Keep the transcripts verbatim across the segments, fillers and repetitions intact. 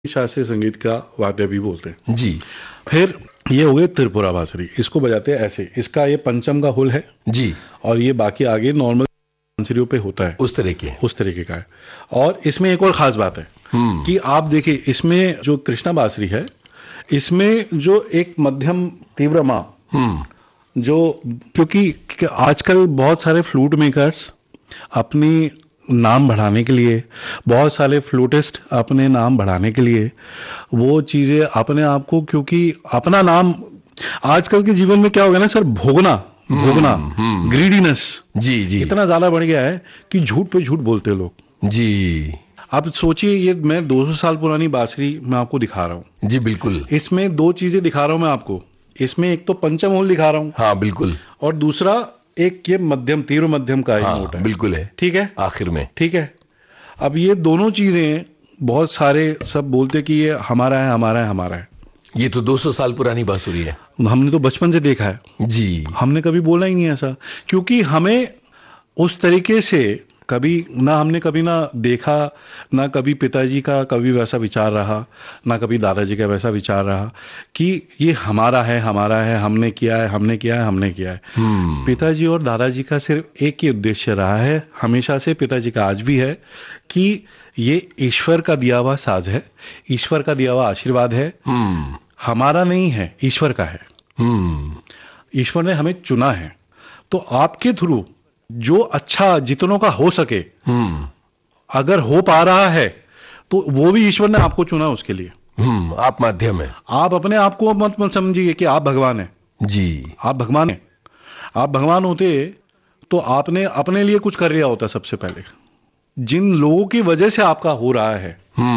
शास्त्रीय संगीत का वाद्य भी बोलते हैं जी। फिर ये हो गए त्रिपुरा बांसुरी, इसको बजाते हैं ऐसे, इसका ये पंचम का हुल है जी। और ये बाकी आगे नॉर्मल बांसुरियों पे होता है, उस तरीके उस तरीके का है। और इसमें एक और खास बात है कि आप देखिए, इसमें जो कृष्णा बांसुरी है, इसमें जो एक मध्यम तीव्र माँ, जो क्योंकि आजकल बहुत सारे फ्लूट मेकर्स अपनी नाम बढ़ाने के लिए, बहुत सारे फ्लूटिस्ट अपने नाम बढ़ाने के लिए वो चीज़ें अपने आप को, क्योंकि अपना नाम आजकल के जीवन में क्या हो गया ना सर, भोगना भोगना ग्रीडीनेस जी जी इतना ज़्यादा बढ़ गया है कि झूठ पे झूठ बोलते हैं लोग जी। आप सोचिए, ये मैं दो सौ साल पुरानी बांसुरी मैं आपको दिखा रहा हूँ जी बिल्कुल। इसमें दो चीज़ें दिखा रहा हूँ मैं आपको, इसमें एक तो पंचम होल दिखा रहा हूँ, हाँ बिल्कुल, और दूसरा एक ये मध्यम तीव्र मध्यम का ही हाँ, नोट है, बिल्कुल है, ठीक है आखिर में, ठीक है। अब ये दोनों चीजें बहुत सारे सब बोलते कि ये हमारा है हमारा है हमारा है। ये तो दो सौ साल पुरानी बांसुरी है, हमने तो बचपन से देखा है जी। हमने कभी बोला ही नहीं ऐसा, क्योंकि हमें उस तरीके से कभी ना हमने कभी ना देखा, ना कभी पिताजी का कभी वैसा विचार रहा, ना कभी दादाजी का वैसा विचार रहा कि ये हमारा है हमारा है, हमने किया है हमने किया है हमने किया है। पिताजी और दादाजी का सिर्फ एक ही उद्देश्य रहा है हमेशा से, पिताजी का आज भी है, कि ये ईश्वर का दिया हुआ साज है, ईश्वर का दिया हुआ आशीर्वाद है, हमारा नहीं है, ईश्वर का है। ईश्वर ने हमें चुना है, तो आपके थ्रू जो अच्छा जितनों का हो सके, अगर हो पा रहा है तो वो भी ईश्वर ने आपको चुना उसके लिए। हम्म आप माध्यम है, आप अपने आप को मत मत समझिए कि आप भगवान हैं जी। आप भगवान हैं आप भगवान होते तो आपने अपने लिए कुछ कर लिया होता। सबसे पहले जिन लोगों की वजह से आपका हो रहा है,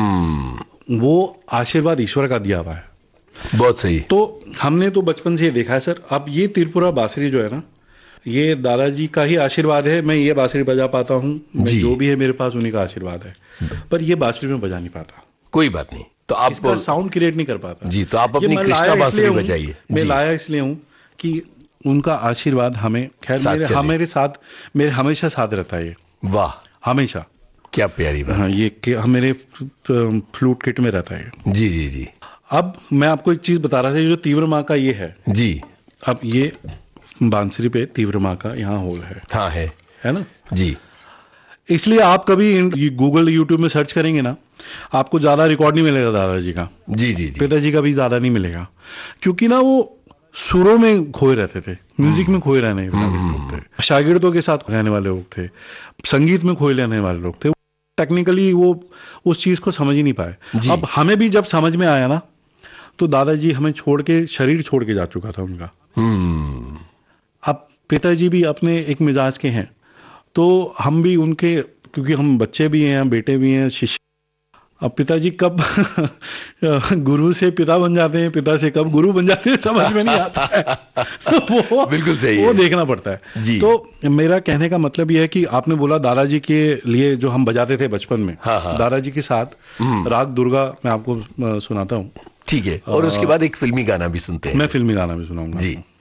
वो आशीर्वाद ईश्वर का दिया हुआ है। बहुत सही। तो हमने तो बचपन से ये देखा है सर। अब ये त्रिपुरा बांसुरी जो है ना, ये दादाजी का ही आशीर्वाद है, मैं ये बांसुरी बजा पाता हूँ, मैं जो भी है मेरे पास उन्हीं का आशीर्वाद है, पर ये बांसुरी में बजा नहीं पाता। कोई बात नहीं, तो आप इसका साउंड क्रिएट नहीं कर पाता जी। तो आप अपनी कृष्णा बांसुरी बजाइए। मैं लाया इसलिए हूँ कि उनका आशीर्वाद हमें, खैर मेरे हमारे साथ, मेरे हमेशा साथ रहता है ये। वाह, हमेशा, क्या प्यारी बात। हाँ, ये मेरे फ्लूट किट में रहता है जी जी जी। अब मैं आपको एक चीज बता रहा था, जो तीव्र माँ का ये है जी। अब ये बांसुरी पे तीव्र माँ का यहाँ होल है, हाँ है है ना जी। इसलिए आप कभी गूगल यूट्यूब में सर्च करेंगे ना, आपको ज्यादा रिकॉर्ड नहीं मिलेगा दादाजी का, जी जी जी, पिताजी का भी ज्यादा नहीं मिलेगा, क्योंकि ना वो सुरों में खोए रहते थे, म्यूजिक में खोए रहने वाले लोग थे, शागिर्दों के साथ रहने वाले लोग थे, संगीत में खोए रहने वाले लोग थे। टेक्निकली वो उस चीज को समझ ही नहीं पाए। अब हमें भी जब समझ में आया ना, तो दादाजी हमें छोड़ के, शरीर छोड़ के जा चुका था उनका। अब पिताजी भी अपने एक मिजाज के हैं, तो हम भी उनके, क्योंकि हम बच्चे भी हैं, बेटे भी हैं, शिष्य। अब पिताजी कब गुरु से पिता बन जाते हैं, पिता से कब गुरु बन जाते हैं, समझ में नहीं आता है। तो वो बिल्कुल सही वो है। देखना पड़ता है जी। तो मेरा कहने का मतलब यह है कि आपने बोला दादाजी के लिए जो हम बजाते थे बचपन में, हाँ हाँ। दादाजी के साथ राग दुर्गा मैं आपको सुनाता हूँ, ठीक है, और उसके बाद एक फिल्मी गाना भी सुनते हैं। मैं फिल्मी गाना भी सुनाऊंगा जी।